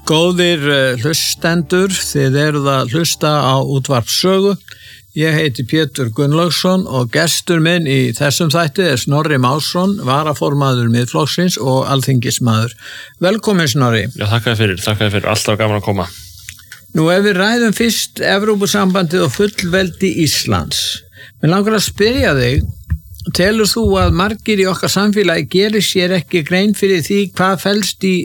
Góðir hlustendur, þið eruð að hlusta á Útvarp Sögu. Ég heiti Pétur Gunnlaugsson og gestur minn í þessum þætti er Snorri Másson, varaformaður Miðflokksins og alþingismaður. Velkomin Snorri. Já, þakka þér fyrir, alltaf gaman að koma. Nú ef við ræðum fyrst Evrópusambandið og fullveldi Íslands. Mér langar að spyrja þig, telur þú að margir í okkar samfélagi gerir sér ekki grein fyrir því hvað felst í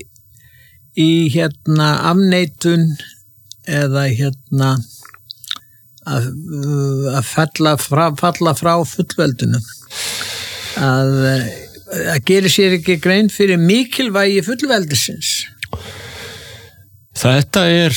afneitun eða að falla frá fullveldinu, að gerir sér ekki grein fyrir mikilvægi fullveldisins? Þetta er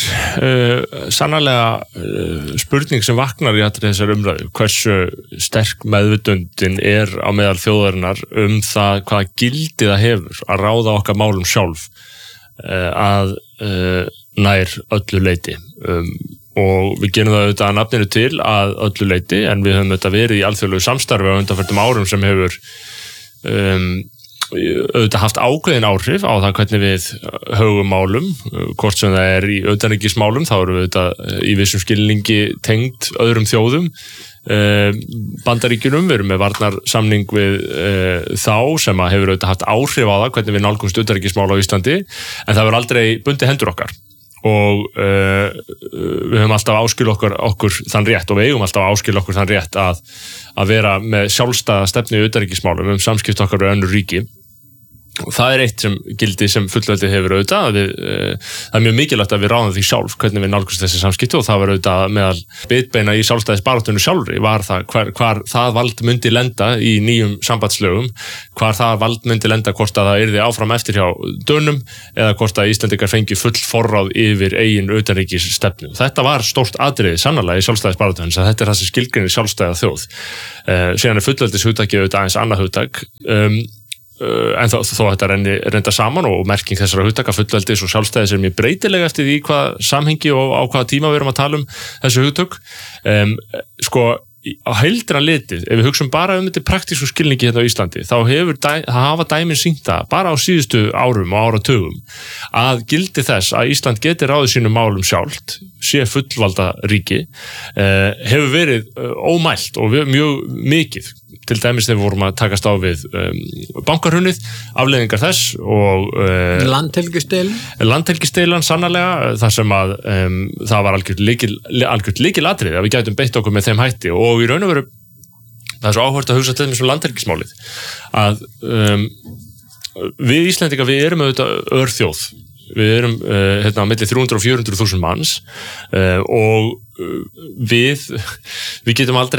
sannarlega spurning sem vaknar í allri þessar umræðu, hversu sterk meðvitundin er á meðal þjóðarinnar það hvað gildi það hefur að ráða okkar málum sjálf að nær öllu leyti. Og við gerum það auðvitað að nafninu til að öllu leyti, en við höfum auðvitað verið í alþjóðlegu samstarfi á undanförnum árum sem hefur auðvitað haft ákveðin áhrif á það hvernig við högum málum, hvort sem það er í utanríkismálum, þá erum við auðvitað í vissum skilningi tengd öðrum þjóðum, Bandaríkjunum, við erum með varnarsamning við þá sem að hefur auðvitað haft áhrif á það hvernig við nálgumst utanríkismál á Íslandi, en það hefur aldrei bundið hendur okkar. Og við höfum alltaf áskil okkur þann rétt og við eigum alltaf áskil okkur þann rétt að vera með sjálfstæða stefnu í utanríkismálum samskipt okkar við önnur ríki. Og það er eitt sem gildi sem fullveldið hefur auðvitað, það er mjög mikilvægt að við ráðum því sjálf hvernig við nálgumst þessi samskipti og það var auðvitað meðal bitbeina í sjálfstæðisbaráttunni sjálfri var það hvar það vald myndi lenda í nýjum sambandslögum, hvar það vald myndi lenda hvort að það yrði áfram eftir hjá Dönum eða hvort að Íslendingar fengi full forráð yfir eigin utanríkisstefnu. Þetta var stórt atriði sannarlega í sjálfstæðisbaráttunni, þetta er það sem skilgreinir sjálfstæða þjóð. Síðan er fullveldishugtakið auðvitað aðeins annað hugtak, en þó þetta reynda saman og merking þessara hugtaka fullveldis og sjálfstæðis er mjög breytilega eftir því hvað samhengi og á hvaða tíma við erum að tala þessu hugtök. Á heildina litið, ef við hugsum bara þetta praktísku skilningi hérna á Íslandi, þá hafa dæmin sýnt það bara á síðustu árum og áratugum að gildi þess að Ísland geti ráðið sínum málum sjálft, sé fullvalda ríki, hefur verið ómælt og mjög mikið. Til dæmis þegar við vorum að takast á við bankahrunið, afleiðingar þess og landhelgisdeilan sannarlega, þar sem að það var algjört lykilatriði að við gætum beitt okkur með þeim hætti og í raun og veru það er svo áhugavert að hugsa til þessum landhelgismálið að við Íslendingar, við erum auðvitað örþjóð, við erum á milli 300 og 400.000 manns og við getum aldrei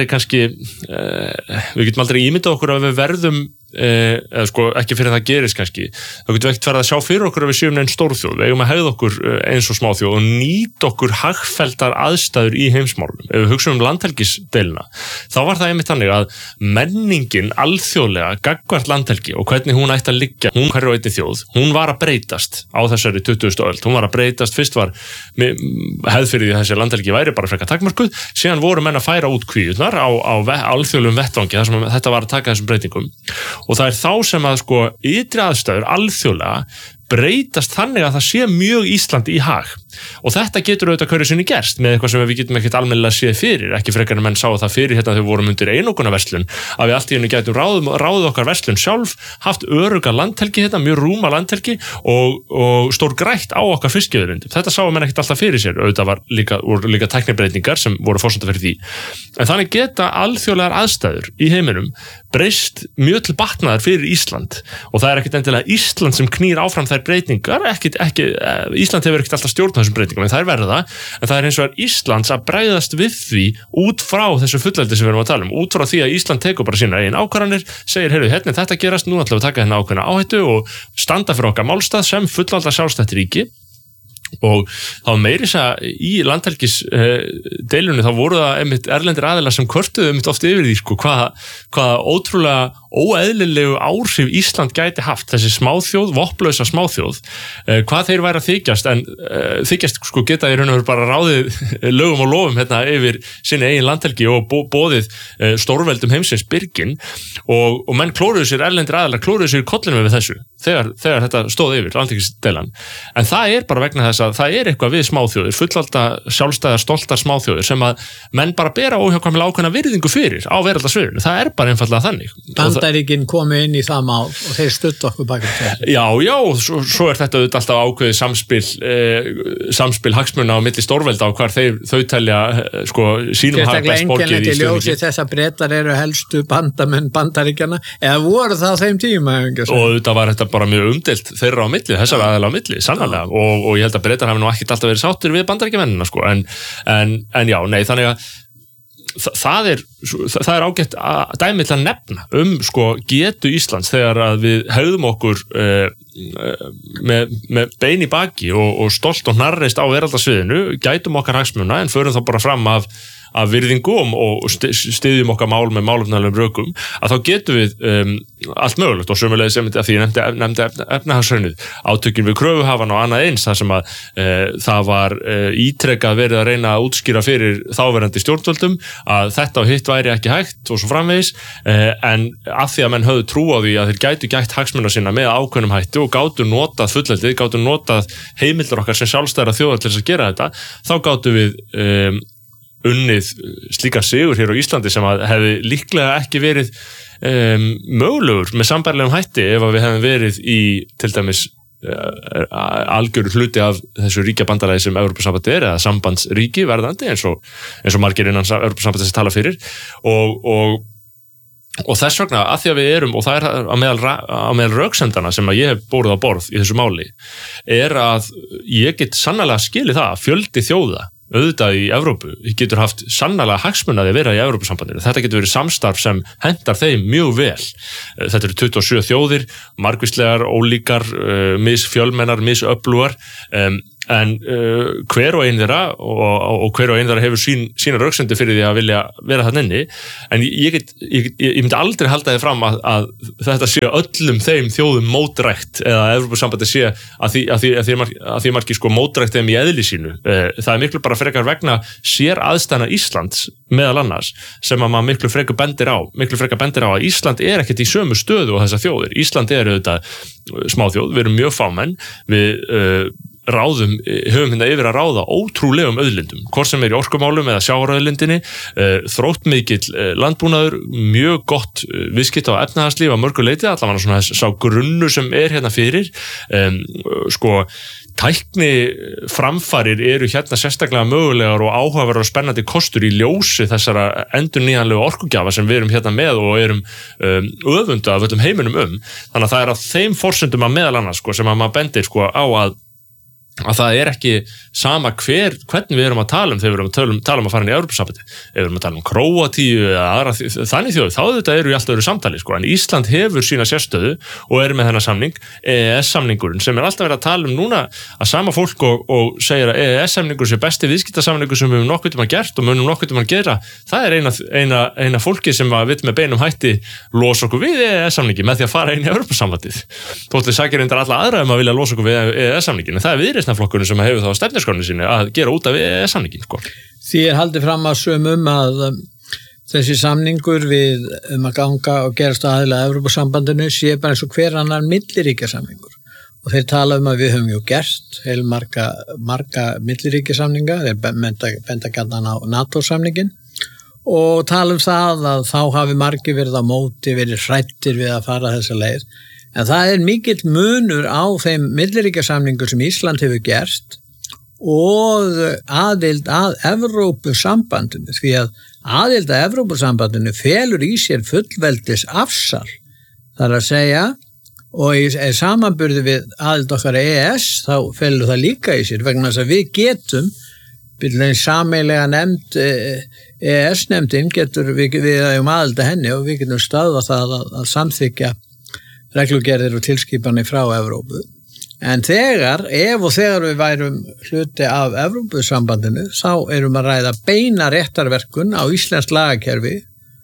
ímyndað okkur að við verðum ekki fyrir það gerist kannski, þá getum við ekkert farið að sjá fyrir okkur að við séum neinn stórþjóð, við eigum að hegða okkur eins og smáþjóð og nýta okkur hagfelldar aðstæður í heimsmálum. Ef við hugsum landhelgisdeiluna, þá var það einmitt þannig að menningin alþjóðlega gagnvart landhelgi og hvernig hún ætti að liggja, hún hverju og einni þjóð, hún var að breytast á þessari 20. öld, hún var að breytast, fyrst var hefð fyrir því að þessi landhelgi væri bara frekar takmörkuð, síðan voru menn að færa út kvíurnar á alþjóðlegum vettvangi þar sem þetta var að taka þessum breytingum og það er þá sem að ytri aðstæður alþjóðlega breytast þannig að það sé mjög Íslandi í hag og þetta getur auðvitað hverju sinni gerst með eitthvað sem við getum ekkert almennilega séð fyrir, ekki frekar en menn sáu það fyrir hérna þegar við vorum undir einokunarverslun að við allt í einu gætum ráðið okkar verslun sjálf, haft öruga landhelgi hérna, mjög rúma landhelgi og stór grætt á okkar fiskveiðiauðlindum. Þetta sáu menn ekkert alltaf fyrir sér, auðvitað voru líka tæknibreytingar sem voru forsenda fyrir því. En þannig geta alþjóðlegar aðstæður í heiminum breyst mjög til batnaðar fyrir Ísland og það er ekkert endilega Ísland sem knýr áfram þær breytingar, Ísland hefur ekkert alltaf stjórn þessum breytingum, en það er verða, en það er eins og er Íslands að bregðast við því út frá þessu fullveldi sem við erum að tala út frá því að Ísland tekur bara sínar eigin ákvarðanir, segir, heyrðu, hérna þetta gerast, nú ætlum við að taka hérna ákveðna áhættu og standa fyrir okkar málstað sem fullvalda sjálfstætt ríki. Og þá meiri þess að í landhelgisdeilunni þá voru það einmitt erlendir aðilar sem kvörtuðu einmitt oft yfir því hvað ótrúlega óeðlilegu áhrif Ísland gæti haft, þessi smáþjóð, vopnlausa smáþjóð, hvað þeir væri að þykjast, en þykjast sko geta í raun og veru bara ráðið lögum og lofum hérna yfir sinni eigin landhelgi og boðið stórveldum heimsins byrgin og menn klóruðu sér, erlendir aðilar klóruðu sér í kollinu við þessu þegar þetta stóð yfir, landhelgisdeilan. En það bara vegna þess að það eitthvað við smáþjóðir, fullvalda, sjálfstæðar, stoltar smáþjóðir sem að menn bara bera óhjákvæmilega ákveðna virðingu fyrir á veraldarsviðinu. Það bara einfaldlega þannig. Bandaríkin komu inn í það mál og þeir studdu okkur bak við það. Já, svo þetta auðvitað alltaf ákveðið samspil hagsmuna á milli stórvelda og hvar þau telja sko sínum hafa best borgið í stuðningi. Þess að Bretar eru helstu bandamenn Bandaríkjanna, eða voru það á þeim tíma? Og auðvitað var þetta bara mjög umdeilt þeirra á milli, þessar aðeila á milli, sannarlega, og ég held að Bretar hafi nú ekkert alltaf verið sáttir við Bandaríkjamennina, sko, en já, nei, þannig að það ágætt dæmi til að nefna sko getu Íslands þegar að við hegðum okkur með bein í baki og stolt og hnarreist á veraldarsviðinu, gætum okkar hagsmuna en förum þá bara fram af virðingu og styðjum okkar mál með málefnalegum rökum, að þá getum við allt mögulegt og sömulegis að því ég nefndi efnahagshrunið, átökin við kröfuhafana og annað eins, þar sem að það var ítrekað verið að reyna að útskýra fyrir þáverandi stjórnvöldum að þetta og hitt væri ekki hægt og svo framvegis, en að því að menn höfðu trú á því að þeir gætu gætt hagsmuna sína með ákveðnum hætti og gátu notað fullveldið, gátu notað heimildir okkar sem sjálfstæðra þjóðar til þess að gera þetta, þá gátu við unnið slíkan sigur hér á Íslandi sem að hefði líklega ekki verið mögulegur með sambærilegum hætti ef að við hefum verið í til dæmis algjöru hluti af þessu ríkjabandalagi sem Evrópusambandið eða sambandsríki verðandi eins og margir innan Evrópusambandið sem tala fyrir og þess vegna að því að við erum, og það á meðal röksemdana sem að ég hef borið á borð í þessu máli, að ég get sannarlega skilið það að fjöldi þjóða auðvitað í Evrópu, getur haft sannarlega hagsmunaði að vera í Evrópusambandinu. Þetta getur verið samstarf sem hendar þeim mjög vel. Þetta eru 27 þjóðir, margvíslegar, ólíkar, misfjölmennar, misöflugar, en hver og einn þeirra og hver og einn þeirra hefur sína röksemdir fyrir því að vilja vera þarna inni, en ég myndi aldrei halda þið fram að þetta sé öllum þeim þjóðum mótrækt eða að Evrópusambandið sé að því margir sko mótrækt þeim í eðli sínu. Það miklu bara frekar vegna sér aðstæðna Íslands meðal annars sem að maður miklu frekar bendir á að Ísland ekkert í sömu stöðu á þessar þjóðir. Ísland auðvitað smáþjóð, við erum mjög fámenn, við höfum hérna yfir að ráða ótrúlegum auðlindum, hvort sem í orkumálum eða sjávarauðlindinni, þróttmikill landbúnaður, mjög gott viðskipta á efnahagslíf að mörgu leyti, allavega svona sá grunnu sem hérna fyrir, sko tækni framfarir eru hérna sérstaklega mögulegar og áhugaverðar og spennandi kostur í ljósi þessara endurnýjanlegu orkugjafa sem við erum hérna með og erum öfundu af öllum heiminum þannig að það á þeim forsendum að meðal annars sko, sem að maður bendir sko, á að það ekki sama hvernig við erum að tala þegar við erum að tala að fara inn í Evrópusambandið. Ef við erum að tala Króatíu eða aðra þannig þjóð, þá þetta eru í allt öðru samtali sko. En Ísland hefur sína sérstöðu og er með þennan samning, EES-samningurinn, sem alltaf verið að tala núna að sama fólk og segir að EES-samningur sé besti viðskiptasamningur sem við höfum nokkuð tíma gert og munum nokkuð tíma gera. Það eina fólki sem að við með beinum hætti losa okkur við EES-samningi með því að fara inn í Evrópusambandið. Þóttið sækir reyndar alla aðra að vilja losa okkur við EES-samningin, en það Viðreisnarflokkurinn sem hefur þá á stefnuskránni sinni að gera út af samningin. Sko. Því haldið fram að sumum að þessi samningur við að ganga og gerast aðila að Evrópusambandinu sé bara eins og hver annar milliríkjasamningur. Og þeir tala að við höfum gert marga milliríkjasamninga, þeir benda gjarnan á NATO-samningin og tala það að þá hafi margir verið á móti, verið hrættir við að fara þessa leið. En það mikill munur á þeim milliríkjasamningur sem Ísland hefur gert og aðild að Evrópusambandinu, því að aðild að Evrópusambandinu felur í sér fullveldis afsal. Það að segja, og í samanburði við aðild okkar EES, þá felur það líka í sér, vegna þess að við getum, byrjulegin sameiginlega nefnd, EES-nefndin við hefum aðild að henni og við getum stöðvað það að samþykja reglugerðir og tilskipanir frá Evrópu. En ef við værum hluti af Evrópusambandinu, þá erum að ræða beina réttarverkun á íslenskt lagakerfi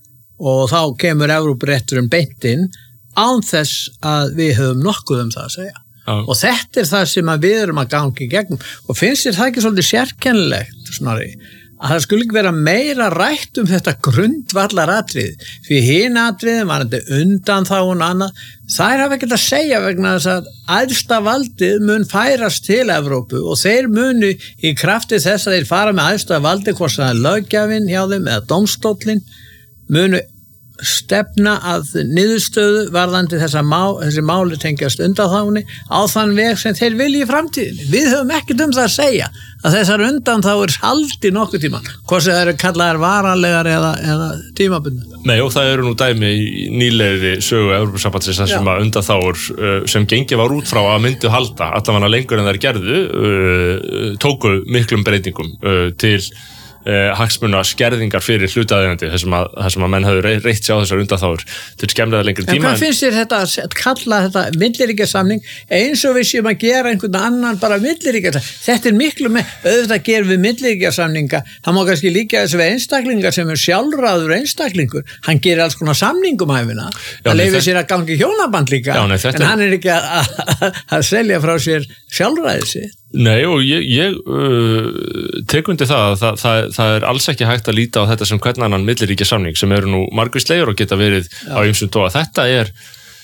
og þá kemur Evrópurétturinn beint inn án þess að við höfum nokkuð það að segja. Og þetta það sem að við erum að ganga í gegnum og finnst þér það ekki svolítið sérkennilegt, Snorri, að það skulle ekki vera meira rætt þetta grundvallaratriði, því hin atriðin var þetta undanþágun annað, þær hafa ekkert að segja vegna þess að æðsta valdið mun færast til Evrópu og þeir munu í krafti þess að þeir fara með æðsta valdið, hvort það er löggjafinn hjá þeim eða dómstóllinn, munu stefna að niðurstöðu varðandi þessi máli tengjast undanþágunni á þann veg sem þeir vilja í framtíðinni. Við höfum ekkert það að segja að þessar undanþágur haldi nokkuð tíma, hvort það eru kallaðar varanlegar eða tímabundnar. Nei, og það eru nú dæmi í nýlegri sögu Evrópusambandsins þar sem að undanþágur sem gengið var út frá að myndu halda, allavega lengur en þær gerðu, tóku miklum breytingum til hagsmuna skerðingar fyrir hlutaðeigandi þar sem að menn hafðu reitt sig á þessar undanþágur til skemmlega lengri tíma. En hvað finnst þér þetta að kalla þetta milliríkjasamning eins og við séum að gera einhvern annan bara milliríkjasamning? Þetta miklu með, auðvitað gerum við milliríkjasamninga, það má kannski líka þessu við einstaklingar sem sjálfráður einstaklingur, hann gerir alls konar samningum hæfina, það leifir sér að gangi hjónaband líka, en hann er ekki að selja frá sér sjálfræði sitt. Nei, og ég tek undir það er alls ekki hægt að líta á þetta sem hvern annan milliríkjasamning sem eru nú margvíslegir og geta verið á ýmsum toga. Þetta er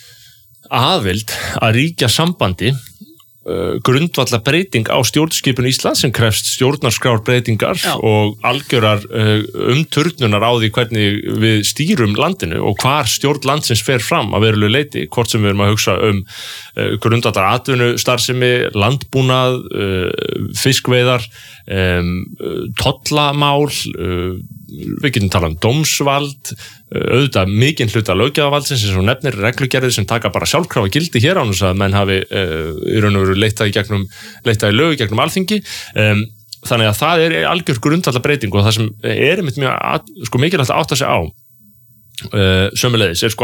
aðild að ríkja sambandi grundvalla breyting á stjórnskipun Íslands sem krefst stjórnarskrárbreytingar og algjörar umturnunar á því hvernig við stýrum landinu og hvar stjórn landsins fer fram að verulegu leyti, hvort sem við erum að hugsa grundvallar atvinnustarfsemi, landbúnað, fiskveiðar, tollamál, við getum talað dómsvald, auðvitað mikinn hluta löggjafarvaldsins eins og nefnir reglugerðir sem taka bara sjálfkrafa gildi hér án þess að menn hafi í raun og veru leittað í lög í gegnum Alþingi. Þannig að það er algjör grundvallar breyting og það sem er einmitt mjög mikilvægt að átta sig á sömuleiðis er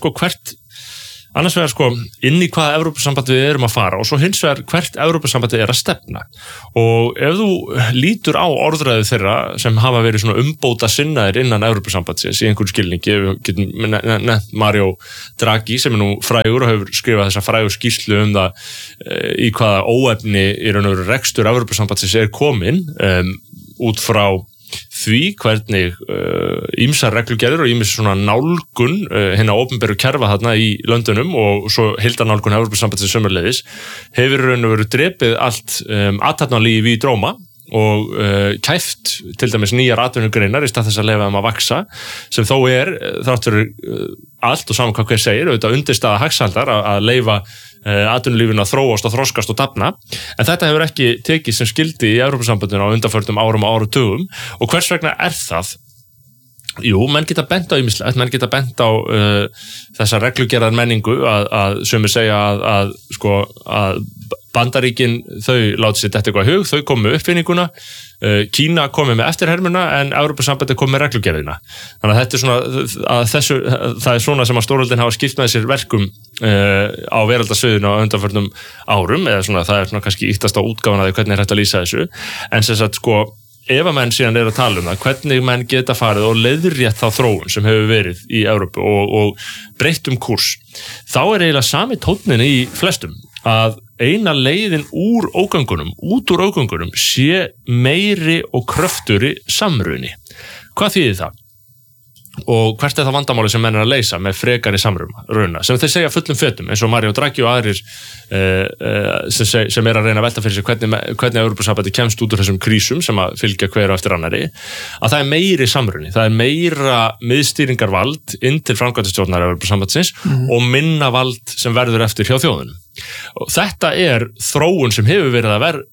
annars vegar inn í hvaða Evrópusambandi við erum að fara og svo hins vegar hvert Evrópusambandi er að stefna. Og ef þú lítur á orðræðu þeirra sem hafa verið svona umbóta sinnaðir innan Evrópusambandsins í einhverju skilningi, við getum nefnt Mario Draghi sem er nú frægur og hefur skrifað þessa frægur skýrslu það í hvaða óefni í raun og veru rekstur Evrópusambandsins er komin út frá því hvernig ýmsar reglugerðir og ýmis svona nálgun hinna opinberu kerfa þarna í löndunum og svo heildarnálgun Evrópusambandsins sömuleiðis hefur raun og veru drepið allt athafnalíf í dróma og kæft til dæmis nýjar atvinnugreinar í stað þess að leyfa þeim að vaxa sem þó er þrátt fyrir allt og saman hvað hver segir auðvitað undirstaða hagsældar að leyfa atvinnulífinu að þróast og þroskast og dafna, en þetta hefur ekki tekið sem skildi í Evrópusambandinu á undanförnum árum og áratugum og hvers vegna er það? Jú, menn geta bent á ýmislegt, menn geta bent á þessa reglugerðar menningu að sumir segja að Bandaríkin þau láti sér þetta eitthvað hug, þau komu með uppfinninguna, Kína komi með eftirhermuna en Evrópusambandið komi með reglugerðina. Þannig að þetta er svona það er svona sem að stórveldin hafa skipt með sér verkum á veraldasviðinu á undanförnum árum eða svona það er svona kannski ýktasta útgáfan af því hvernig er hægt að lýsa þessu. En sem sagt ef að menn síðan er að tala það, hvernig menn geta farið og leiðrétt þá þróun sem hefur verið í Evrópu og breytt kúrs, þá er eiginlega sami tónnin í flestum að eina leiðin út úr ógöngunum sé meiri og kröfturi samruni. Hvað þýðir það? Og hvert er það vandamáli sem menn er að leysa með frekari samruna sem þeir segja fullum fetum eins og Mario Draghi og aðrir sem er að reyna að velta fyrir sig hvernig Evrópusambandið kemst út úr þessum krísum sem að fylgja hver eftir annari, að það er meiri samruni, það er meira miðstýringarvald inn til framkvæmdastjórnar Evrópusambandsins og minna vald sem verður eftir hjá þjóðunum. Og þetta er þróun sem hefur verið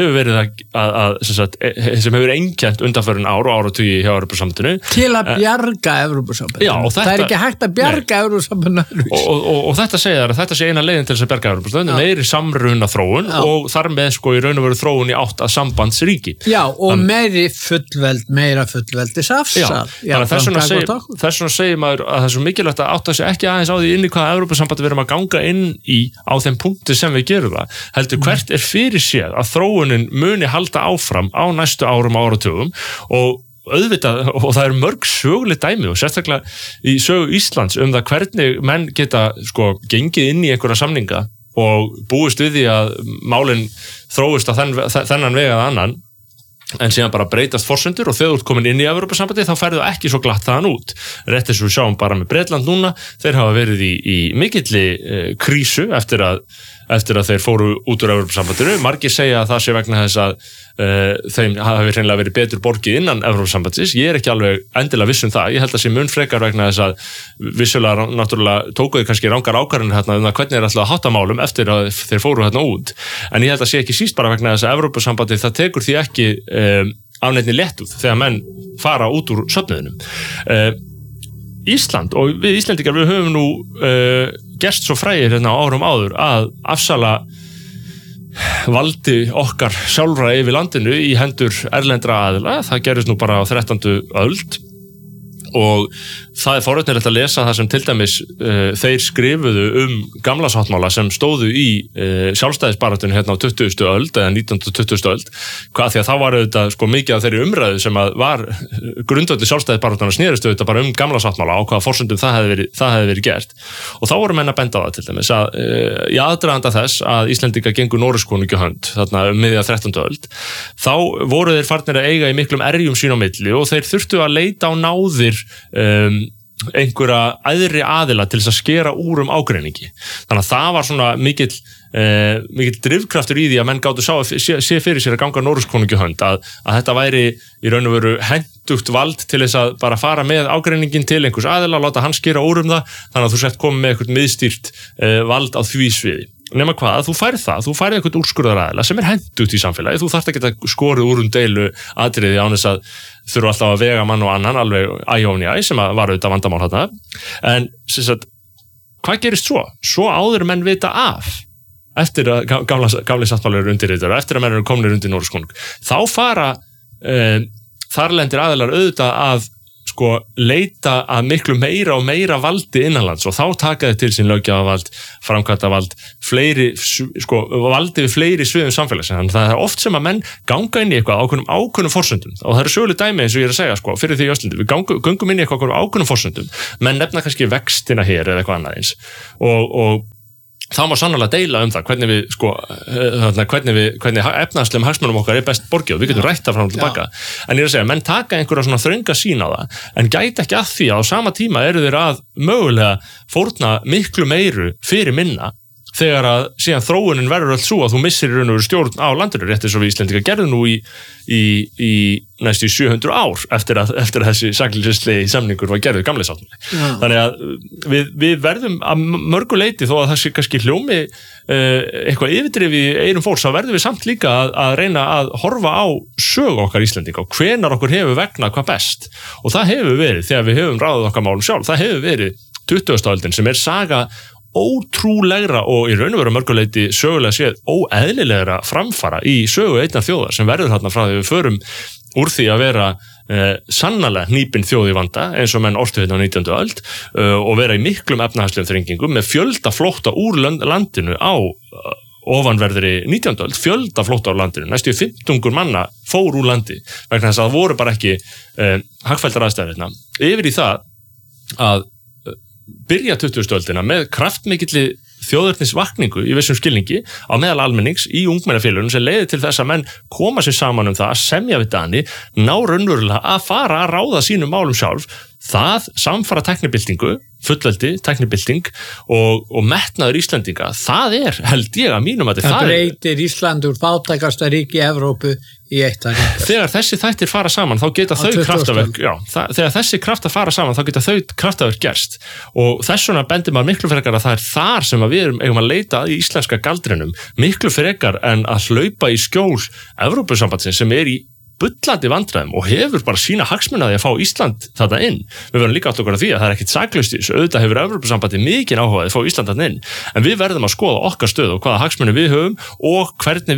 sem hefur einkennt undanförun ár og áratugi hjá Evrópusambandinu til að bjarga Evrópusambandinu. Það er ekki hægt að bjarga Evrópusambandinu og þetta segir að þetta sé eina leiðin til þess að bjarga Evrópusambandinu, meiri samruna þróun og þar með í raun og veru þróun í átt að sambandsríki. Já, og meira fullveldis afsal. Þess vegna segir maður að það er svo mikilvægt að átta sig ekki aðeins á því inn í hvaða Evrópusambandi við erum að ganga inn í á þeim punkti sem við gerum það. Heldur hvert er fyrir séð að þróunin muni halda áfram á næstu árum og áratugum og auðvitað, og það mörg söguleg dæmi og sérstaklega í sögu Íslands það hvernig menn geta gengið inn í einhverja samninga og búist við því að málin þróist á þennan veg að annan en síðan bara breytast forsendur og þegar þú ert komin inn í Evrópusambandið þá ferðu ekki svo glatt þaðan út. Rétt eins og við sjáum bara með Bretland núna, þeir hafa verið í mikilli krísu eftir að þeir fóru út úr Evrópusambandinu. Margir segja að það sé vegna þess að þeim hafi hreinlega verið betur borgið innan Evrópusambandsins. Ég ekki alveg endilega viss það. Ég held að sé mun frekar vegna þess að vissulega náttúrulega tókuðu kannski rangar ákvarðanir þarna hvernig alltaf að hátta málum eftir að þeir fóru þarna út. En ég held að sé ekki síst bara vegna þess að Evrópusambandið það tekur því ekki af neinni léttúð þegar menn fara út úr söfnuðinum. Ísland og við Íslendingar við höfum nú gerst svo frægir hérna á árum áður að afsala valdi okkar sjálfra yfir landinu í hendur erlendra aðila. Það gerist nú bara á 13. öld og það forvitnilegt að lesa það sem til dæmis þeir skrifuðu gamla sáttmála sem stóðu í sjálfstæðisbaráttunni hérna á 20. öld eða 19. og 20. öld, hvað því að þá var auðvitað mikið af þeirri umræðu sem að var grundvöldi sjálfstæðisbaráttunnar snerist auðvitað bara gamla sáttmála á hvaða forsendum það hefði verið gert og þá voru menn að benda á það til dæmis að í aðdraganda þess að Íslendingar gengu Noregskonungi hönd þarna miðja 13. öld þá voru þeir farnir að eiga í miklum erjum sín á milli og þeir þurftu að leita á náðir einhverja æðri aðila til þess að skera úr ágreiningi. Þannig að það var svona mikill drifkraftur í því að menn gátu sé fyrir sér að ganga Noregskonungi hönd að þetta væri í raun og veru hentugt vald til þess að bara fara með ágreiningin til einhvers aðila og láta hann skera úr það þannig að þú sért komið með eitthvað miðstýrt vald á því sviði. Nema hvað, þú færð eitthvað úrskurðaraðila sem hentugt í samfélagi, þú þarft ekki að skorið úr deilu atriði án þess að þurfa alltaf að vega mann og annan alveg æjóni sem var auðvitað vandamál þarna. En hvað gerist svo? Svo áður menn vita af eftir að gamli sáttmáli eru undirritaður, eftir að menn eru komnir undir Noregskonung. Þá fara þarlendir aðilar auðvitað að leita að miklu meira og meira valdi innanlands og þá taka þið til sín löggjafavald, framkvæmdavald, valdi við fleiri sviðum samfélagsins. Þannig að það oft sem að menn ganga inn í eitthvað ákveðnum forsendum og það söguleg dæmi eins og ég að segja fyrir því í Östlandi, við göngum inn í eitthvað ákveðnum forsendum, menn nefna kannski vextina hér eða eitthvað annað eins og þá má sannarlega deila það hvernig efnahagslegum hagsmunum okkar best borgið og við getum rætt það fram og tilbaka. En ég að segja, menn taka einhverja svona þrönga sýn á það en gæti ekki að því að á sama tíma eru þeir að mögulega fórna miklu meiru fyrir minna þegar að síðan þróunin verður allt svo að þú missir í raun og veru stjórn á landinu rétt eins og við Íslendingar gerðum nú í næstu 700 ár eftir að þessi sakleysislegi samningur var gerður gamli sáttmáli. Þannig að við verðum að mörgu leyti þó að það sé kannski hljómi eitthvað yfirdrifi í eyrum fólks, þá verðum við samt líka að reyna að horfa á sögu okkar Íslendinga og hvenar okkur hefur vegnað hvað best og það hefur verið þegar við höfum ráðið okkar málum sjálf, það hefur verið 20. öldin sem saga ótrúlegra og í raun og veru mörguleiti sögulega séð óeðlilegra framfara í sögu einnar þjóðar sem verður þarna frá því við förum úr því að vera sannarlega hnípin þjóð í vanda eins og menn ortu hérna á 19. öld og vera í miklum efnahagslegum þrengingum með fjölda flótta úr landinu á ofanverðri 19. öld, fjölda flótta á landinu, næstu 15 manna fór úr landi vegna þess að það voru bara ekki hagfelldar aðstæður yfir í það að byrja 20. öldina með kraftmikilli þjóðernisvakningu í vissum skilningi á meðal almennings í ungmennafélögunum sem leiði til þess að menn koma sér saman það að semja við Dani, ná raunverulega að fara að ráða sínum málum sjálf, það samfara tæknibyltingu, fullveldi, tæknibylting og metnaður Íslendinga, það held ég að mínum að það breytir Ísland úr fátækasta ríki í Evrópu í eitt að ríka. Þegar þessi þættir fara saman þá geta þau kraftaverk, þegar þessi kraftar fara saman þá geta þau kraftaverk gerst og þess vegna bendir maður miklu frekar að það þar sem við eigum að leita í íslenska galdrinum, miklu frekar en að hlaupa í skjól Evrópusambandsins sem í bullandi vandræðum og hefur bara sína hagsmunaði að fá Ísland þarna inn. Við verðum líka átt okkur að því að það ekkit saklaust í þessu, auðvitað hefur Evrópusambandi mikinn áhuga að fá Ísland þarna inn, en við verðum að skoða okkar stöð og hvaða hagsmuni við höfum og hvernig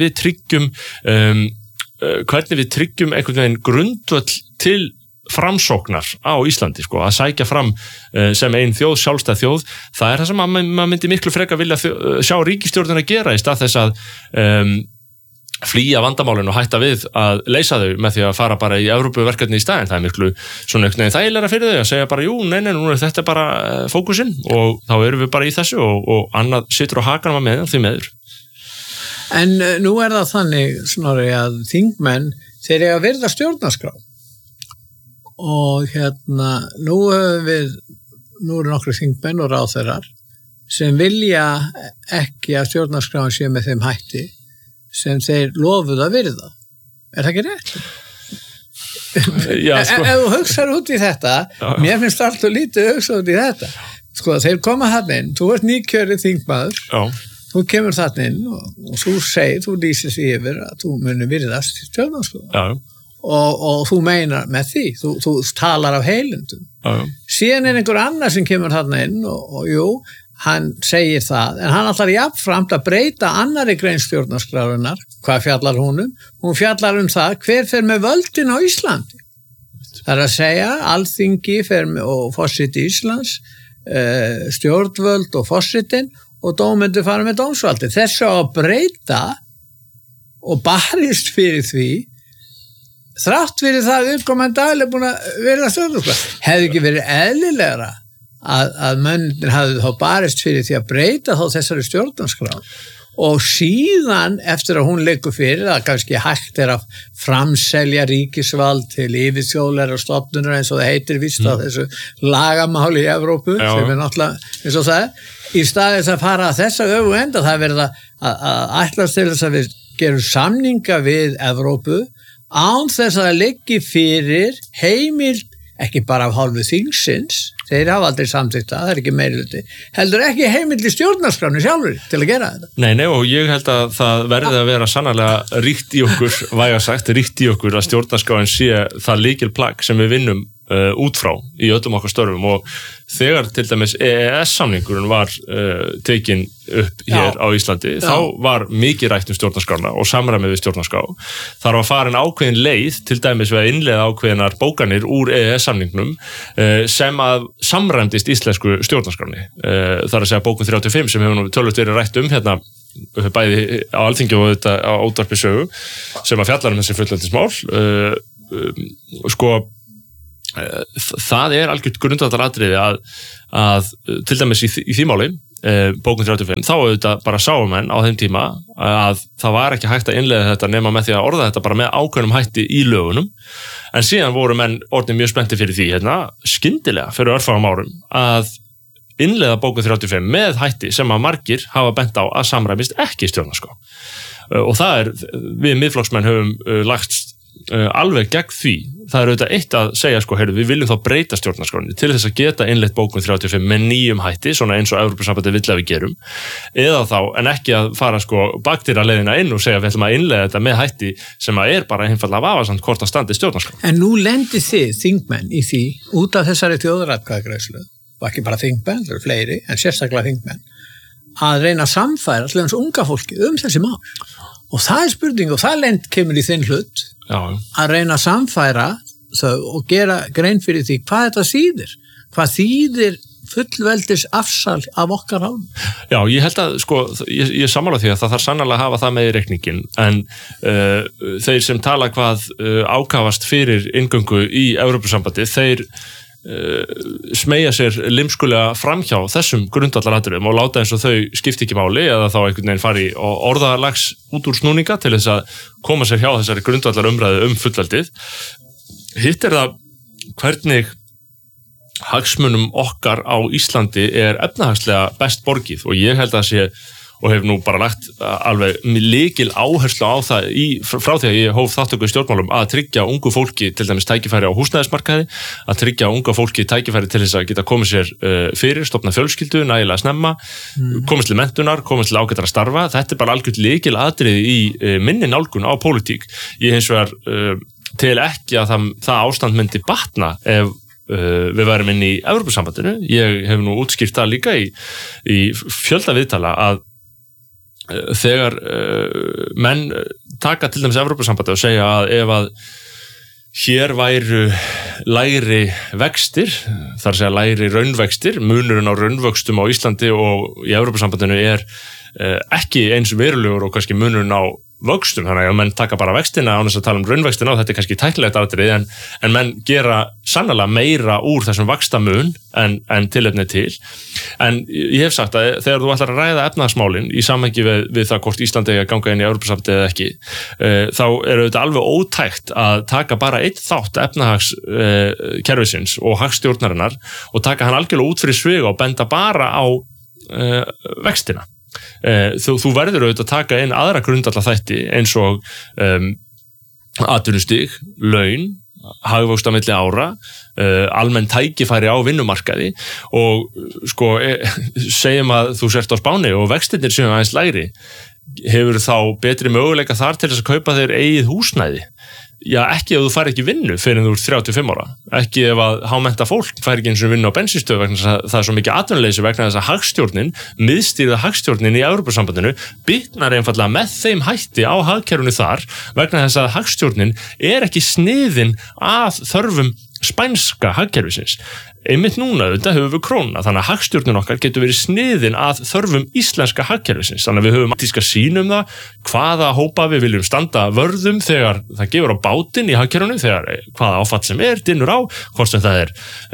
við tryggjum einhvern veginn grundvöll til framsóknar á Íslandi, að sækja fram sem ein þjóð, sjálfstæð þjóð, það það sem maður myndi miklu frekar vilja sjá ríkisstjórnina gera í stað þess að flýja vandamálin og hætta við að leysa þau með því að fara bara í Evrópuverkefni í staðinn. Það miklu svona einhvern veginn þægilegra fyrir þau að segja bara, jú, nei, nú þetta bara fókusinn og þá erum við bara í þessu og annað situr á hakanum að meðan því meður. En nú það þannig, Snorri, að þingmenn, þeir eiga að virða stjórnarskrá og nú eru nokkru þingmenn og ráðherrar sem vilja ekki að stjórnarskráin sé með þeim hætti sem þeir lofuðu að virða. Það ekki rétt? Já, sko. Ef þú hugsar út í þetta, mér finnst alltaf lítið hugsa út í þetta. Sko, þeir koma þarna inn, þú ert nýkjörið þingmaður, þú kemur þarna inn og þú lýsir því yfir að þú muni virðast stjórnarskráin. Og þú meinar með því, þú talar af heilindum. Síðan einhver annar sem kemur þarna inn og jú, hann segir það, en hann ætlar jafnframt að breyta annarri grein stjórnarskrárinnar. Hvað fjallar hún um? Hún fjallar um það hver fer með völdin á Íslandi. Það að segja, Alþingi fer með, og forseti Íslands, stjórnvöld og forsetin og dómendur fara með dómsvaldi. Þessu að breyta og barist fyrir því, þrátt fyrir það viðkomandi aðilar búin að vera stjórnarskrá. Hefði ekki verið eðlilegra að mönnir hafði þá barist fyrir því að breyta þá þessari stjórnarskrá og síðan eftir að hún liggur fyrir að kannski hægt að framselja ríkisvald til yfirþjóðlegra stofnunar eins og það heitir víst á þessu lagamáli í Evrópu sem náttúrulega eins og það í staðis að fara að þessa öfuenda það verið að ætlast til þess að við gerum samninga við Evrópu án þess að það liggi fyrir heimild ekki bara af hálfu þingsins, þeir hafa aldrei samþykkt það er ekki meirihluti, heldur ekki heimild í stjórnarskránu sjálfur til að gera þetta. Nei, og ég held að það verði að vera sannarlega ríkt í okkur, vægasagt, ríkt í okkur að stjórnarskráin sé það lykilplagg sem við vinnum út frá í öllum okkar störfum og þegar til dæmis EES-samningurinn var tekin upp hér á Íslandi, þá var mikið rætt um stjórnarskrána og samræmi við stjórnarskrá. Þar var farin ákveðin leið, til dæmis við að innleiða ákveðinar bókanir úr EES-samningnum sem að samræmdist íslensku stjórnarskráni. Það að segja bókun 35 sem hefur nú tölvöld verið rætt um hérna bæði á Alþingi og þetta á útvarpi sögu sem að fjallar þessi fullveldismál. Sko það algjört grundvallaratriði að til dæmis í því máli bókun 35, þá auðvitað bara sáum menn á þeim tíma að það var ekki hægt að innleiða þetta nema með því að orða þetta bara með ákveðnum hætti í lögunum en síðan voru menn orðnir mjög spenntir fyrir því skyndilega fyrir örfáum árum að innleiða bókun 35 með hætti sem að margir hafa bent á að samræmist ekki stjórnarskrá og það við miðflokksmenn höfum lagt alveg gegn því. Það auðvitað eitt að segja við viljum þá breyta stjórnarskráni til þess að geta innleitt bókun 35 með nýjum hætti, svona eins og Evrópusambandið vill að við gerum, eða þá, en ekki að fara bakdýraleiðina inn og segja við ætlum að innleiða þetta með hætti sem að bara einfaldlega vafasamt hvort að standi stjórnarskrá. En nú lendir þið, þingmenn, í því, út af þessari þjóðaratkvæðagreiðslu, og ekki bara þingmenn, það eru fleiri, en sérstaklega þingmenn, að reyna að samfæra allavega unga fólki þessi mál. Og það spurning og það kemur í þinn hlut að reyna að samfæra þau og gera grein fyrir því hvað þetta þýðir. Hvað þýðir fullveldis afsal af okkar hálfum? Já, ég held að, ég sammála því að það þarf sannarlega að hafa það með í reikningin en þeir sem tala hvað ákafast fyrir inngöngu í Evrópusambandið, þeir smeyja sér limskulega framhjá þessum grundvallaratriðum og láta eins og þau skipti ekki máli eða þá einhvern veginn fari orðalags út úr snúninga til þess að koma sér hjá þessari grundvallarumræðu fullveldið. Hitt það hvernig hagsmunum okkar á Íslandi efnahagslega best borgið og ég held að sé og hef nú bara lagt alveg lykil áherslu á það frá því að ég hóf þáttöku í stjórnmálum að tryggja ungu fólki til dæmis tækifæri á húsnæðismarkaði, að tryggja unga fólki tækifæri til þess að geta komið sér fyrir, stofna fjölskyldu, nægilega snemma, komast til menntunar, komast til ágættra starfa. Þetta bara algjört lykil atriði í minni nálgun á pólitík. Ég hins vegar tel ekki að það ástand myndi batna ef við værum inn í Evrópusambandinu. Ég hef nú útskýrt það líka í fjölda viðtala að þegar menn taka til dæmis Evrópusambandið og segja að ef að hér væru lægri vextir, þar að segja lægri raunvextir, munurinn á raunvöxtum á Íslandi og í Evrópusambandinu ekki eins verulegur og kannski munurinn á vöxtum, þannig að menn taka bara vextina án þess að tala raunvextina og þetta kannski tæknilegt atriði en menn gera sannarlega meira úr þessum vaxtamun en tilefni til. En ég hef sagt að þegar þú ætlar að ræða efnahagsmálin í samhengi við það hvort Ísland eigi að ganga inn í Evrópusambandið eða ekki, þá þetta alveg ótækt að taka bara einn þátt efnahagskerfisins og hagstjórnarinnar og taka hann algjörlega út fyrir sviga og benda bara á vextina. Þú verður auðvitað að taka inn aðra grundvallarþætti eins og atvinnustig, laun, hagvöxt á milli ára, almenn tækifæri á vinnumarkaði og segjum að þú sért á Spáni og vextirnir séu aðeins lægri, hefur þá betri möguleika þar til þess að kaupa þér eigið húsnæði? Já, ekki ef þú fær ekki vinnu fyrir en þú ert 35 ára, ekki ef að hámennta fólk fær ekki eins og vinnu á bensínstöð vegna þess að það er svo mikið atvinnuleysi vegna þess að hagstjórnin, miðstýrða hagstjórnin í Evrópusambandinu bitnar einfaldlega með þeim hætti á hagkerfinu þar vegna þess að hagstjórnin er ekki sniðin að þörfum spænska hagkerfisins. Einmitt núna höfum við krónuna, þannig að hagstjórnin okkar getur verið sniðin að þörfum íslenska hagkerfisins, þannig að við höfum tíska sýn það, hvaða hópa við viljum standa vörðum þegar það gefur á bátinn í hagkerfinu, þegar hvaða áfall sem dynur á, hvort sem það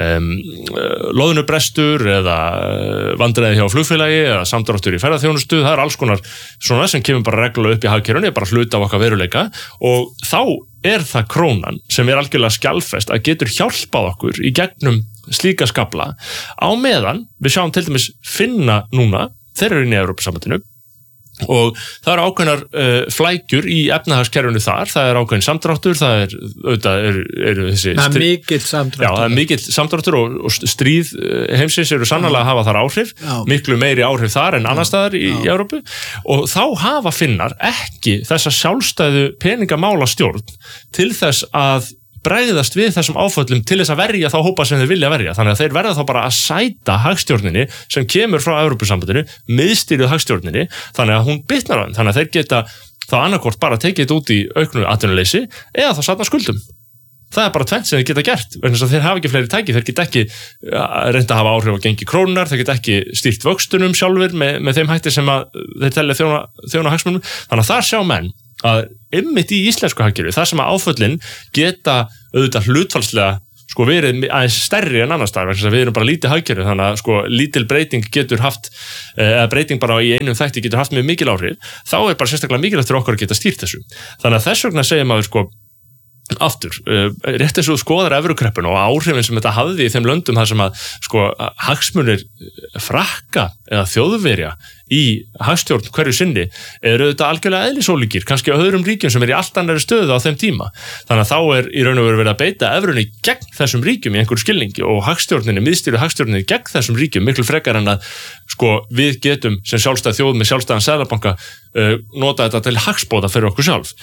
loðnubrestur eða vandræði hjá flugfélagi eða samdráttur í ferðaþjónustu, það alls konar svona sem kemur bara reglulega upp í hagkerfinu, bara hluta af okkar veruleika og þá það krónan sem algjörlega skjalfest að getur hjálpað okkur í gegnum slíka skafla á meðan við sjáum til dæmis Finna núna, þeir eru inn í Evrópusambandinu og það eru ákveðnar flækjur í efnahagskerfinu þar, það ákveðin samdráttur, það þessi það mikill samdráttur. Já, það mikill samdráttur og stríð heimsins eru sannarlega að hafa þar áhrif, miklu meiri áhrif þar en annars staðar í Evrópu og þá hafa Finnar ekki þessa sjálfstæðu peningamálastjórn til þess að bregðast við þessum áföllum til þess að verja þá hópa sem þeir vilja verja. Þannig að þeir verða þá bara að sæta hagstjórninni sem kemur frá Evrópusambandinu, miðstýrið hagstjórninni, þannig að hún bitnar á þeim. Þannig að þeir geta þá annarkvort bara tekið þetta út í auknu atvinnuleysi eða þá safna skuldum. Það bara tvennt sem þeir geta gert, vegna þess að þeir hafa ekki fleiri tæki, þeir geta ekki reynda að hafa áhrif á gengi krónunar, þeir geta ekki stýrt vöxtunum sjálfur með þeim hætti sem að þeir telja þjóna hagsmunum. Þannig að þar sjá menn að einmitt í íslensku hagkerfi, það sem að áföllin geta auðvitað hlutfallslega verið aðeins stærri en annars staðar, við erum bara lítið hagkerfi, þannig að lítil breyting getur haft, eða breyting bara í einum þætti getur haft með mikil áhrif, þá bara sérstaklega mikilvægt fyrir okkur að geta stýrt þessu. Þannig að þess vegna segir maður aftur, rétt eins og skoðar evrukreppuna og áhrifin sem þetta hafði í þeim löndum þar sem að hagsmunir Frakka eða Þjóðverja í hagstjórn hverju sinni auðvitað algjörlega eðlisólíkir, kannski á öðrum ríkjum sem í allt annari stöðu á þeim tíma. Þannig að þá í raun og veru verið að beita evrunni gegn þessum ríkjum í einhverju skilningi og hagstjórninni, miðstýrðu hagstjórninni gegn þessum ríkjum miklu frekar en að við getum sem sjálfstæð þjóð með sjálfstæðan seðlabanka nota þetta til hagsbóta fyrir okkur sjálf.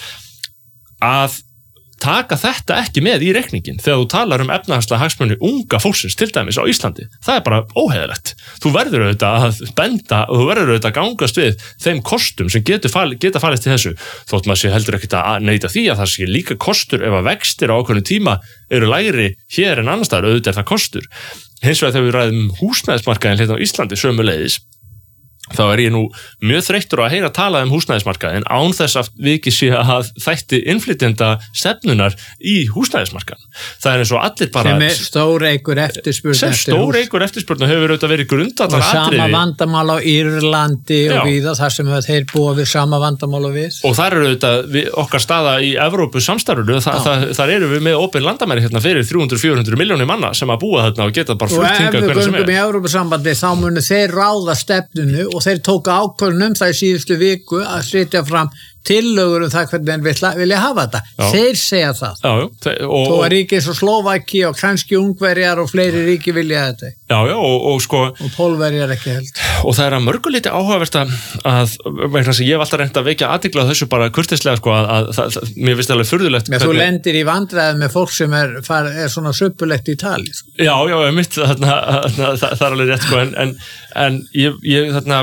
Að taka þetta ekki með í reikningin þegar þú talar efnahagslega hagsmuni unga fólksins til dæmis á Íslandi. Það bara óheiðilegt. Þú verður auðvitað að benda og þú verður auðvitað að gangast við þeim kostum sem geta falist til þessu. Þótt maður sé heldur ekkert að neita því að það sé líka kostur ef að vextir á ákveðnum tíma eru lægri hér en annars staðar, auðvitað það kostur. Hins vegar þegar við ræðum húsnæðismarkaðinn hérna á Íslandi sömuleiðis, þá ég nú mjög þreyttur að heyra tala húsnæðismarkaðinn án þess að við ekki sé að þætti innflytjenda stefnunar í húsnæðismarkaðinn. Það eins og allir bara sem stóreykur eftirspurn og hefur auðvitað verið grundvallar atriði. Sama vandamál á Írlandi og víða þar sem þeir búa við sama vandamál og við. Og þar auðvitað okkar staða í Evrópu samstarfinu, þar eru við með opin landamæri hérna fyrir 300-400 milljónir manna sem að búa þarna og geta bara flutt hingað hvernig sem Og ef við göngum í Evrópusambandi þá munu þeir ráða stefnunu og þeir tóka ákvörðun það í síðustu viku að setja fram tillögur það hvernig þeir vilja hafa þetta. Þeir segja það. Þó að ríki eins og Slóvaki og kannski Ungverjar og fleiri ríki vilja þetta. Og Pólverjar ekki held. Og það að mörgu liti áhugavert að ég hef alltaf reynt að vekja athygli á þessu bara kurteislega að mér finnst alveg furðulegt. Þú lendir í vandræðum með fólk sem er svona söpulegt í tali. Já, mitt það er alveg rétt en ég þarna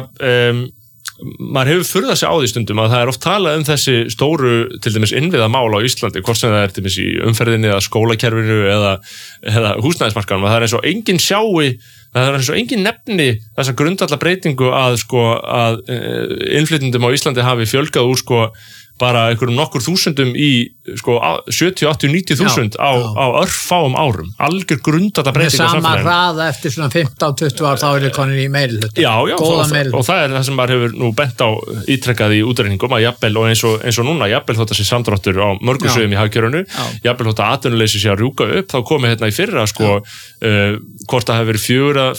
maður hefur furðað sig á því stundum að það er oft talað þessi stóru til dæmis innviða mál á Íslandi, hvort sem það til dæmis í umferðinni eða skólakerfinu eða húsnæðismarkaðnum, það eins og enginn sjái, það eins og enginn nefni þessa grundvallar breytingu að innflytjendum á Íslandi hafi fjölgað úr bara einhverjum nokkur þúsundum í sko 70, 80, 90.000 á örfáum árum, algjör grundvallarbreytingar með sama hraða eftir svona 15-20 ár þá er það konin í meirihluta og það er það sem maður hefur nú bent á ítrekkað í útreikningum að jafnvel og eins og núna, jafnvel þótt að sé samdráttur á mörgum sviðum í hagkerfinu, jafnvel þótt að atvinnuleysi sé að rjúka upp, þá komið hérna í fyrra sko, hvort það hefur verið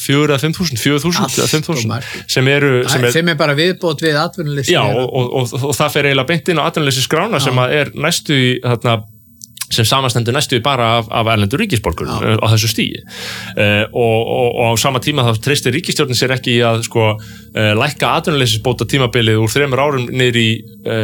4.000 sem er bara viðbót við atvinnuleysi og það fer eiginlega beint inn á atvinnuleysiskrána sem að er næstu í þarna sem samanstendur næstu bara af erlendur ríkisborgurum á þessu stigi og á sama tíma þá treystir ríkisstjórnin sér ekki í að sko lækka atvinnuleysisbóta tímabilið úr 3 árum niður í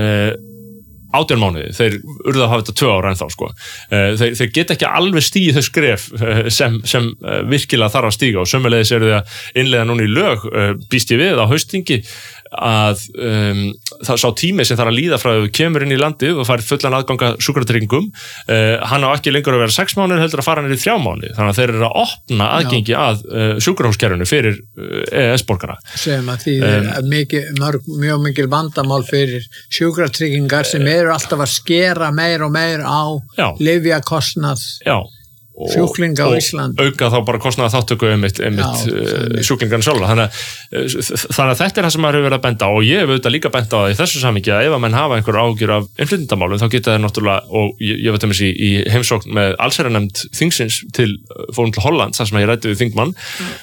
18 mánuði, þeir urðu að hafa þetta 2 ára ennþá sko. Þeir geta ekki alveg stigið þau skref sem virkilega þarf að stíga og sömuleiðis eru þau að innleiða núna í lög býst ég við á haustþingi að það sá tími sem þarf að líða frá að þú kemur inn í landið og farið fullan aðganga sjúkratryggingum hann á ekki lengur að vera 6 mánuðir heldur að fara niður í 3 mánuði þannig að þeir eru að opna aðgengi að sjúkrahúskerfinu fyrir EES-borgara sem að því mjög mikil vandamál fyrir sjúkratryggingar sem eru alltaf að skera meir og meir á lyfjakostnað sjúklinga á Íslandi og auka þá bara kostnaða þáttöku einmitt sjúklingarnir sjálfa þannig að þetta er það sem maður hefur verið að benda á og ég hef auðvitað líka benda á það í þessu samhengi að ef að menn hafa einhver ágjur af innflytjendamálum þá geta þeir náttúrulega og ég veit í heimsókn með allsherjarnefnd þingsins fórum til Holland þar sem ég ræddi við þingmann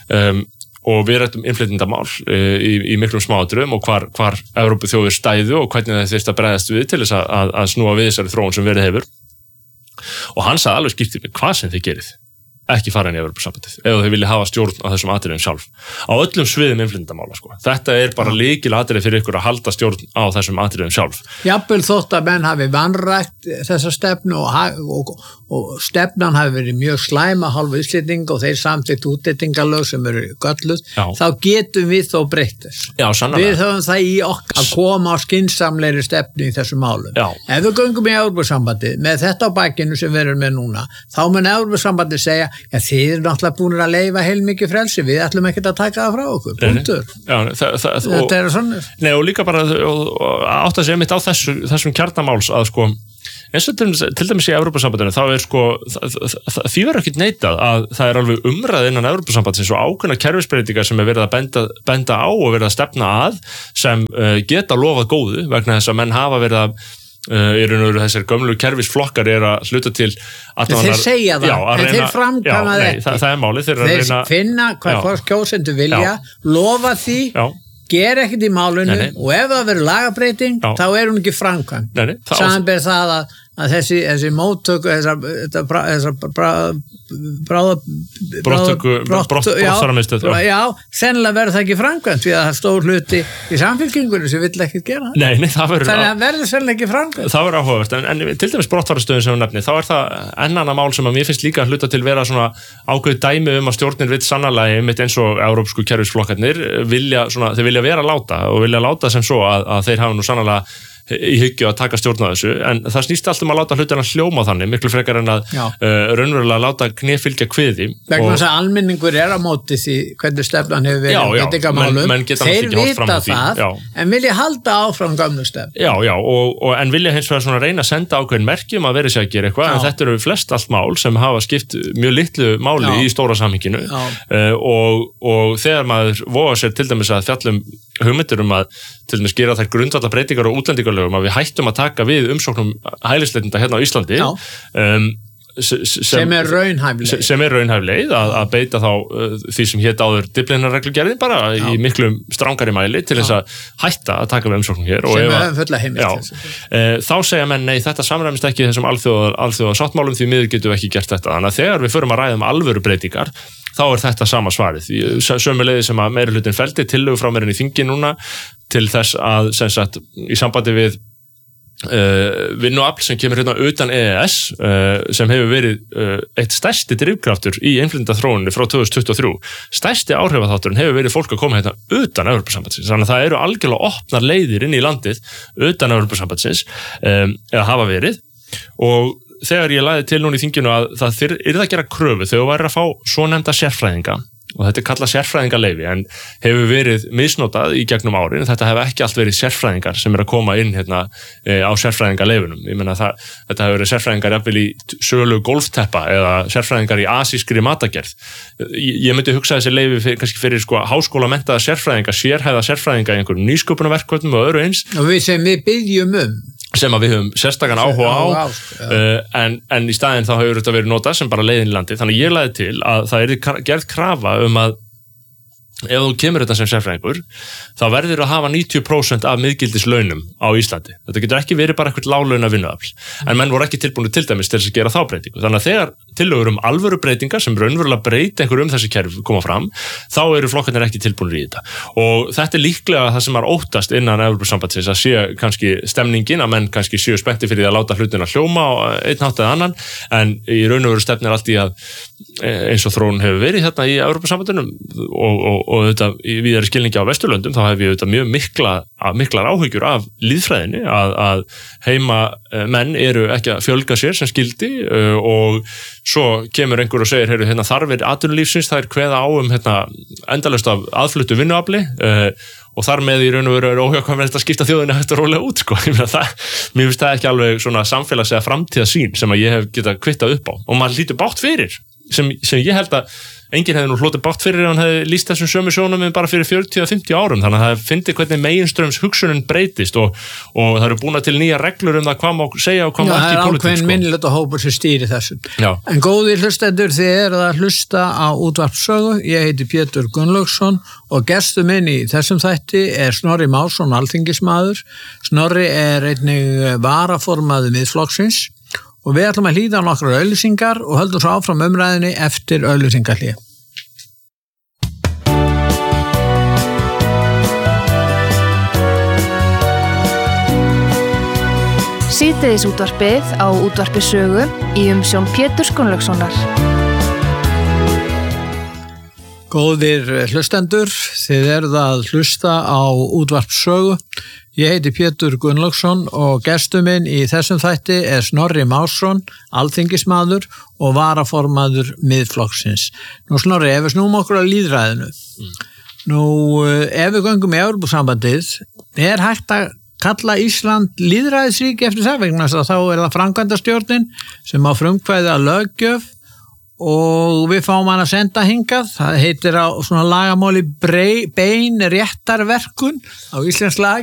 og við rættum innflytjendamál í miklum smáatriðum og hvar Evrópuþjóðir stæðu og hvernig þeir þyrftu að bregðast við til þess að snúa við þessari þróun sem verið hefur og hann sagði alveg skiptið mig hvað sem þið gerið ekki fara inn í Evrópusambandið eða þau vilja hafa stjórn á þessum atriðum sjálf á öllum sviðum innflytjendamála sko. Þetta er bara lykilatriði fyrir ykkur að halda stjórn á þessum atriðum sjálf Jafnvel þótt að menn hafi vanrækt þessa stefnu og stefnan hafi verið mjög slæma hálfu Íslendinga og þeir samþykkt útlendingalög sem eru gölluð þá getum við þó breytt þess við höfum það í okkar að koma á skynsamlegri stefnu í þessum málum ef við göngum í Evrópusambandið með þetta á bakinu sem við erum með núna þá mun Evrópusambandið segja þið eru náttúrulega búin að leyfa heilmikið frelsi við ætlum ekkert að taka það frá okkur punktur þetta er svona og líka bara átt að segja mitt á þessum kjarnamáls að sko eins og til dæmis í Evrópusambandinu þá er sko því verður ekkert neitað að það er alveg umræð innan Evrópusambandsins og ákveðna kerfisbreytingar sem er verið að benda á og verið að stefna að sem geta lofað góðu vegna þess að menn hafa verið að í raun og veru þessar gömlu kerfisflokkar er að hluta til þeir segja það, en þeir framkvæma það er málið þeir finna hvað kjósendur vilja lofa því, gera ekkert í málunum og ef það verður lagabreyting þá er hún ekki framkvæmd samanber það að þessi móttök brottfararmiðstöð sennilega verður það ekki framkvæmt því að það stór hluti í samfélkingunni sem vill ekkert gera þannig að það verður sennilega ekki framkvæmt það verður áhugavert, en til dæmis brottfarastöðun sem við nefni, þá er það ennana mál sem að mér finnst líka að hluta til vera svona ákveð dæmi að stjórnin vill sannarlega einmitt eins og evrópsku kerfisflokkarnir þeir vilja vera láta og vilja láta sem svo að þeir hafa nú sannarlega í hyggju að taka stjórn á þessu en það snýst allt að láta hlutina hljóma þannig miklu frekar en að raunverulega láta knefylgja kviði vegna þess að almenningur er á móti því hvernig stefnan hefur verið þeir vita það en vilja halda áfram gömlu stefn en vilja hins vegar svona reyna að senda ákveðin merki að verið sér að gera eitthvað en þetta eru flest allt mál sem hafa skipt mjög litlu máli í stóra samhenginu og þegar maður voga sér til dæmis að fjallum hugmyndir að til dæmis gera þær grundvallarbreytingar og útlendingalögum að við hættum að taka við umsóknum hælisleitenda hérna á Íslandi sem er raunhæf leið að beita þá því sem hét áður Dyflinnarreglugerðin bara í miklum strangari mæli til þess að hætta að taka við umsóknum hér sem er fulla heimilt þá segja menn nei þetta samræmist ekki þessum alþjóða sáttmálum því miður getum við ekki gert þetta þannig að þegar við förum að ræða alvöru breytingar þá er þetta sama svarið sömuleiðis sem að meirihlutin felldi tillögu frá mér í þingi núna til þess að sem sagt í sambandi við vinnuafl sem kemur hérna utan EES sem hefur verið eitt stærsti drifkraftur í innflytjendaþróuninni frá 2023 stærsti áhrifaþátturinn hefur verið fólk að koma hérna utan Evrópusambandsins þannig að það eru algjörlega opnar leiðir inn í landið utan Evrópusambandsins eða hafa verið og þegar ég lagði til núna í þinginu að það yrði að gera kröfu þegar þú væri að fá svo nefnda sérfræðinga og þetta kallað sérfræðingaleyfi en hefur verið misnotað í gegnum árin. Þetta hefur ekki allt verið sérfræðingar sem að koma inn hérna á sérfræðingaleyfinum. Ég meina þetta hefur verið sérfræðingar jafnvel í sölu golfteppa eða sérfræðingar í asískri matagerð. Ég myndi hugsa þessi leyfi kannski fyrir sko háskólamenntaða sérfræðinga, sérhæfða sérfræðinga í einhverjum nýsköpunarverkefnum og öðru eins. Og við byggjum sem að við höfum sérstakann áhuga á en í staðinn þá hefur þetta verið notað sem bara leiðin í landi, þannig ég lagði til að það gerð krafa að ef þú kemur þetta sem sérfræðingur þá verður að hafa 90% af miðgildislaunum á Íslandi. Þetta getur ekki verið bara eitthvað láglauna vinnuafl en menn voru ekki tilbúinir til dæmis til þess að gera þá breytingu. Þannig að þegar tillögur alvöru breytingar sem raunverulega breyta einhverju þessi kerfi koma fram, þá eru flokkarnir ekki tilbúinir í þetta. Og þetta líklega það sem óttast innan Evrópusambandsins að sé kannski stemningin að menn kannski séu spenntir fyrir að láta hlutina hljóma á einn hátt eða annan, en í raun og veru stefnir allt í að eins og þróun hefur verið hérna í Evrópusambandinum og þetta í víðari skilningi á Vesturlöndum, þá hef ég þetta mjög miklar áhyggjur af lýðfræðinni að heima menn eru ekki að fjölga sér sem skildi og svo kemur einhver og segir, hérna þarfir atvinnulífsins, það kveða á hérna endalaust af aðfluttu vinnuafli og þar með í raun og veru óhjákvæmilegt að skipta þjóðinni hægt og rólega út sko. Mér finnst það ekki alveg svona samfélags- eða framtíðarsýn sem að ég hef getað kvittað upp á og maður hlýtur bágt fyrir sem ég held að enginn hefði nú hlotið bágt fyrir ef hann hefði lýst þessum sömu sjónarmiðum bara fyrir 40-50 árum, þannig að það fyndi hvernig meginströms hugsunin breytist og það eru búna til nýja reglur það hvað má segja og hvað má ekki í pólitík. Það ákveðin minnilegt hópur sem stýri þessum. Já. En góðir hlustendur, þið eruð að hlusta á útvarpssögu. Ég heiti Pétur Gunnlaugsson og gestur minn í þessum þætti Snorri Másson, alþingismaður. Snorri einnig varaformaður Miðflokksins. Og við ætlum að hlýða á nokkrar auglýsingar og höldum svo áfram umræðinni eftir auglýsingahlé. Síðdegisútvarpið á Útvarpi Sögu í umsjón Péturs Gunnlaugssonar. Góðir hlustendur, þið eruð að hlusta á Útvarpssögu. Ég heiti Pétur Gunnlaugsson og gestur minn í þessum þætti Snorri Másson, alþingismaður og varaformaður Miðflokksins. Nú Snorri, ef við snúum okkur að lýðræðinu. Nú, ef við göngum í Evrópusambandið, hægt að kalla Ísland lýðræðisríki eftir það vegna þess að þá það framkvæmdastjórnin sem á frumkvæði að löggjöf og við fáum hann að senda hingað. Það heitir á svona lagamáli bein réttarverkun á íslensk lag.